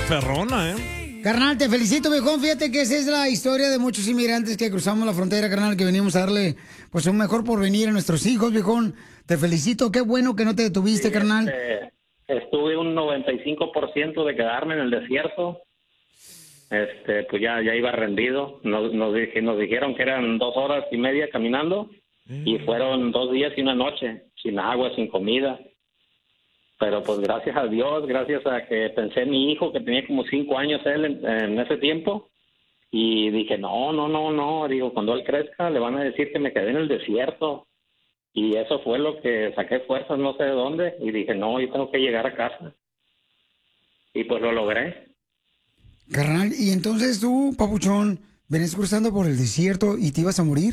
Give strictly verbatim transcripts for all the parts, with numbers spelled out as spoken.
perrona, ¿eh? Carnal, te felicito, viejón. Fíjate que esa es la historia de muchos inmigrantes que cruzamos la frontera, carnal, que venimos a darle pues un mejor porvenir a nuestros hijos, viejón. Te felicito, qué bueno que no te detuviste, sí, carnal. Este, estuve un noventa y cinco por ciento de quedarme en el desierto. Este, pues ya, ya iba rendido. Nos, nos, dije, nos dijeron que eran dos horas y media caminando y fueron dos días y una noche, sin agua, sin comida. Pero pues gracias a Dios, gracias a que pensé en mi hijo, que tenía como cinco años él en, en ese tiempo, y dije, no, no, no, no, digo, cuando él crezca le van a decir que me quedé en el desierto. Y eso fue lo que saqué fuerzas, no sé de dónde, y dije, no, yo tengo que llegar a casa. Y pues lo logré. Carnal, y entonces tú, papuchón, venís cruzando por el desierto y te ibas a morir.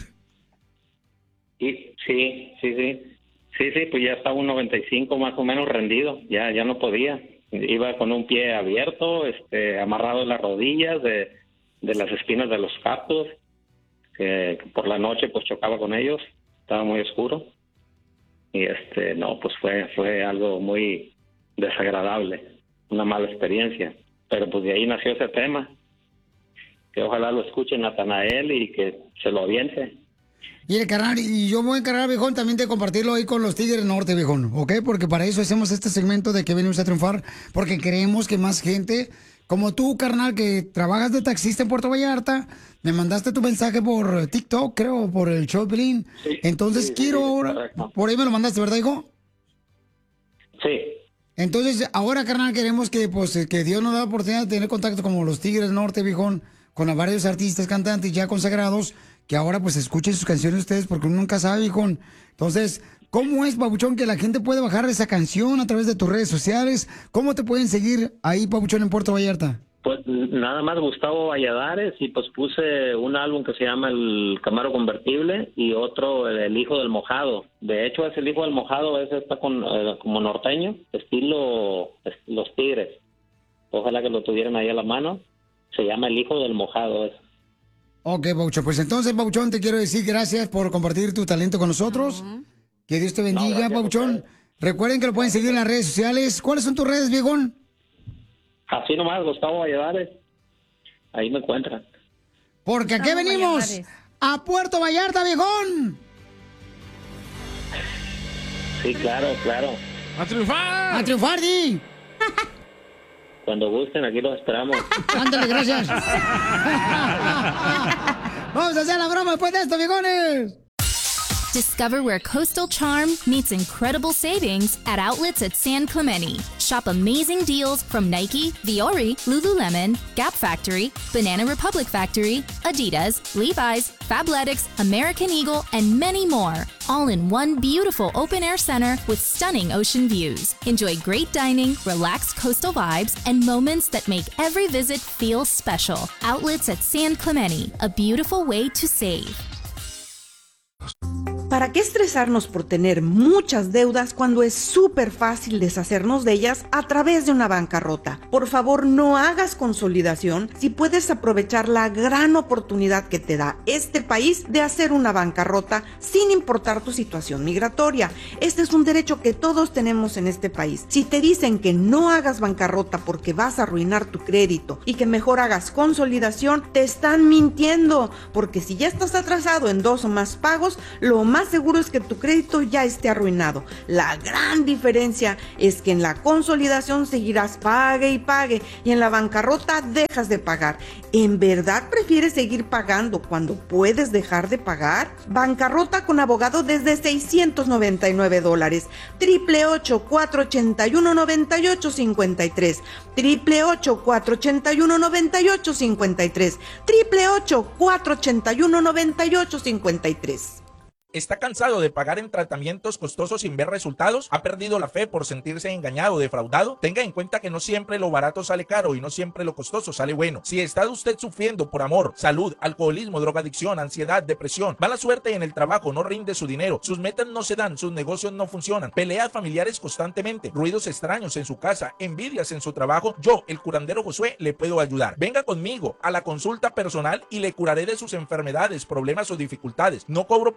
Y, sí, sí, sí. Sí, sí, pues ya estaba un noventa y cinco más o menos rendido, ya ya no podía. Iba con un pie abierto, este, amarrado en las rodillas de, de las espinas de los cactus, que por la noche pues chocaba con ellos, estaba muy oscuro. Y este, no, pues fue fue algo muy desagradable, una mala experiencia. Pero pues de ahí nació ese tema, que ojalá lo escuche Natanael y que se lo aviente. Y el carnal, y yo me voy a encargar, viejón, también de compartirlo ahí con los Tigres Norte, viejón, ¿ok? Porque para eso hacemos este segmento de que venimos a triunfar, porque queremos que más gente, como tú, carnal, que trabajas de taxista en Puerto Vallarta, me mandaste tu mensaje por TikTok, creo, por el show de Pelín. Sí, Entonces sí, quiero sí, ahora, correcto. Por ahí me lo mandaste, ¿verdad, hijo? Sí. Entonces, ahora, carnal, queremos que, pues, que Dios nos da la oportunidad de tener contacto como los Tigres Norte, viejón, con varios artistas, cantantes ya consagrados, que ahora pues escuchen sus canciones ustedes, porque uno nunca sabe, viejón. Entonces, ¿cómo es, Papuchón, que la gente puede bajar esa canción a través de tus redes sociales? ¿Cómo te pueden seguir ahí, Papuchón, en Puerto Vallarta? Pues nada más Gustavo Valladares, y pues puse un álbum que se llama El Camaro Convertible y otro El Hijo del Mojado. De hecho, es El Hijo del Mojado, ese está con, eh, como norteño, estilo es, Los Tigres. Ojalá que lo tuvieran ahí a la mano. Se llama El Hijo del Mojado. Es. Ok, Pauchón. Pues entonces, Pauchón, te quiero decir gracias por compartir tu talento con nosotros. Uh-huh. Que Dios te bendiga, no, Pauchón. Recuerden que lo pueden seguir en las redes sociales. ¿Cuáles son tus redes, viejón? Así nomás, Gustavo Valladares. Ahí me encuentran. Porque aquí Gustavo venimos Valladares. A Puerto Vallarta, viejón. Sí, claro, claro. ¡A triunfar! ¡A triunfar, Di! Cuando gusten, aquí los esperamos. Ándale, gracias. Vamos a hacer la broma después de esto, viejones. Discover where coastal charm meets incredible savings at outlets at San Clemente. Shop amazing deals from Nike, Viore, Lululemon, Gap Factory, Banana Republic Factory, Adidas, Levi's, Fabletics, American Eagle, and many more. All in one beautiful open-air center with stunning ocean views. Enjoy great dining, relaxed coastal vibes, and moments that make every visit feel special. Outlets at San Clemente, a beautiful way to save. ¿Para qué estresarnos por tener muchas deudas cuando es súper fácil deshacernos de ellas a través de una bancarrota? Por favor, no hagas consolidación si puedes aprovechar la gran oportunidad que te da este país de hacer una bancarrota sin importar tu situación migratoria. Este es un derecho que todos tenemos en este país. Si te dicen que no hagas bancarrota porque vas a arruinar tu crédito y que mejor hagas consolidación, te están mintiendo, porque si ya estás atrasado en dos o más pagos, lo más seguro es que tu crédito ya esté arruinado. La gran diferencia es que en la consolidación seguirás pague y pague y en la bancarrota dejas de pagar. ¿En verdad prefieres seguir pagando cuando puedes dejar de pagar? Bancarrota con abogado desde seiscientos noventa y nueve dólares. Triple ocho, cuatro ochenta y uno, noventa y ocho cincuenta y tres. Triple ocho, cuatro ochenta y uno, noventa y ocho cincuenta y tres. Triple ocho, cuatro ochenta y uno, noventa y ocho cincuenta y tres. ¿Está cansado de pagar en tratamientos costosos sin ver resultados? ¿Ha perdido la fe por sentirse engañado o defraudado? Tenga en cuenta que no siempre lo barato sale caro y no siempre lo costoso sale bueno. Si está usted sufriendo por amor, salud, alcoholismo, drogadicción, ansiedad, depresión, mala suerte en el trabajo, no rinde su dinero, sus metas no se dan, sus negocios no funcionan, peleas familiares constantemente, ruidos extraños en su casa, envidias en su trabajo, yo, el curandero Josué, le puedo ayudar. Venga conmigo a la consulta personal y le curaré de sus enfermedades, problemas o dificultades. No cobro por mi trabajo,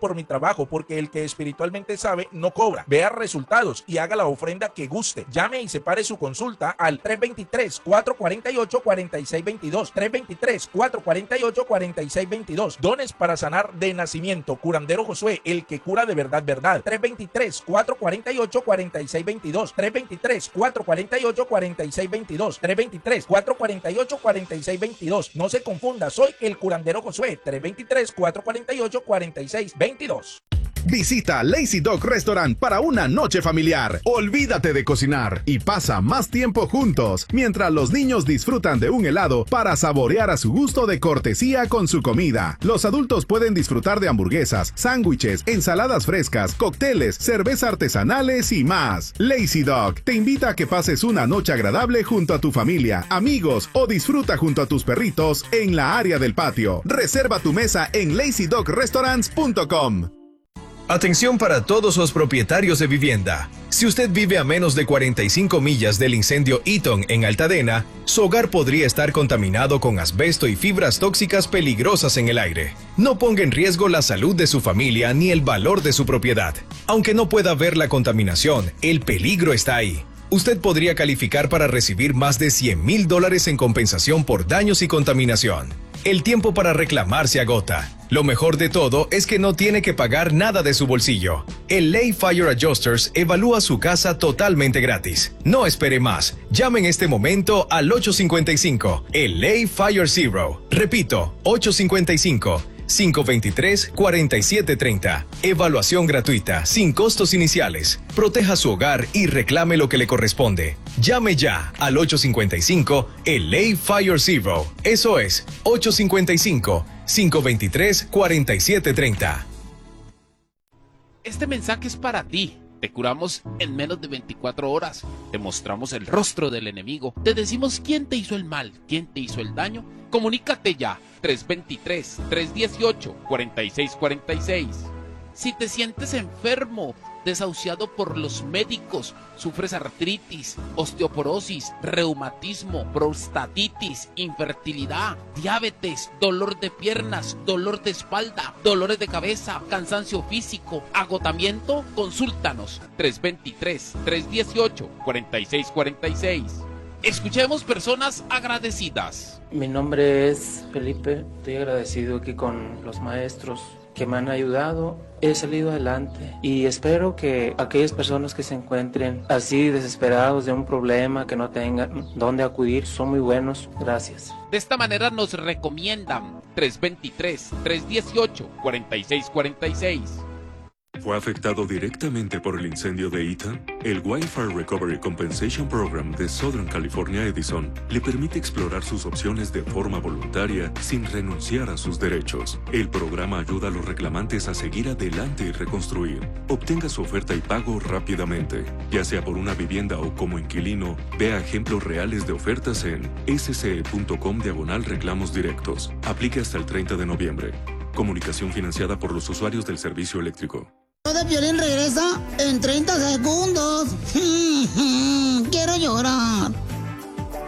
trabajo, porque el que espiritualmente sabe no cobra. Vea resultados y haga la ofrenda que guste. Llame y separe su consulta al tres dos tres, cuatro cuatro ocho, cuatro seis dos dos, tres dos tres, cuatro cuatro ocho, cuatro seis dos dos. Dones para sanar de nacimiento. Curandero Josué, el que cura de verdad, verdad. tres dos tres, cuatro cuatro ocho, cuatro seis dos dos, tres dos tres, cuatro cuatro ocho, cuatro seis dos dos, tres dos tres, cuatro cuatro ocho, cuatro seis dos dos. No se confunda, soy el curandero Josué, tres dos tres, cuatro cuatro ocho, cuatro seis dos dos. Visita Lazy Dog Restaurant para una noche familiar. Olvídate de cocinar y pasa más tiempo juntos mientras los niños disfrutan de un helado para saborear a su gusto de cortesía con su comida. Los adultos pueden disfrutar de hamburguesas, sándwiches, ensaladas frescas, cócteles, cerveza artesanales y más. Lazy Dog te invita a que pases una noche agradable junto a tu familia, amigos o disfruta junto a tus perritos en la área del patio. Reserva tu mesa en lazy dog restaurants punto com. Atención para todos los propietarios de vivienda. Si usted vive a menos de cuarenta y cinco millas del incendio Eaton en Altadena, su hogar podría estar contaminado con asbesto y fibras tóxicas peligrosas en el aire. No ponga en riesgo la salud de su familia ni el valor de su propiedad. Aunque no pueda ver la contaminación, el peligro está ahí. Usted podría calificar para recibir más de cien mil dólares en compensación por daños y contaminación. El tiempo para reclamar se agota. Lo mejor de todo es que no tiene que pagar nada de su bolsillo. El Lay Fire Adjusters evalúa su casa totalmente gratis. No espere más. Llame en este momento al ocho cinco cinco, el Lay Fire Zero. Repito, ocho cinco cinco, cinco dos tres, cuatro siete tres cero. Evaluación gratuita, sin costos iniciales. Proteja su hogar y reclame lo que le corresponde. Llame ya al ocho cinco cinco, el Lay Fire Zero. Eso es, ocho cinco cinco, cinco dos tres, cuatro siete tres cero. Este mensaje es para ti. Te curamos en menos de veinticuatro horas. Te mostramos el rostro del enemigo. Te decimos quién te hizo el mal, quién te hizo el daño. Comunícate ya. tres dos tres, tres uno ocho, cuatro seis cuatro seis. Si te sientes enfermo, desahuciado por los médicos, sufres artritis, osteoporosis, reumatismo, prostatitis, infertilidad, diabetes, dolor de piernas, dolor de espalda, dolores de cabeza, cansancio físico, agotamiento, consúltanos. tres dos tres, tres uno ocho, cuatro seis cuatro seis. Escuchemos personas agradecidas. Mi nombre es Felipe, estoy agradecido aquí con los maestros que me han ayudado. He salido adelante y espero que aquellas personas que se encuentren así desesperados de un problema, que no tengan dónde acudir, son muy buenos. Gracias. De esta manera nos recomiendan tres dos tres, tres uno ocho, cuatro seis cuatro seis. ¿Fue afectado directamente por el incendio de Eaton? El Wildfire Recovery Compensation Program de Southern California Edison le permite explorar sus opciones de forma voluntaria sin renunciar a sus derechos. El programa ayuda a los reclamantes a seguir adelante y reconstruir. Obtenga su oferta y pago rápidamente. Ya sea por una vivienda o como inquilino, vea ejemplos reales de ofertas en sce.com diagonal reclamos directos. Aplique hasta el treinta de noviembre. Comunicación financiada por los usuarios del servicio eléctrico. De Piolín regresa en treinta segundos. Quiero llorar.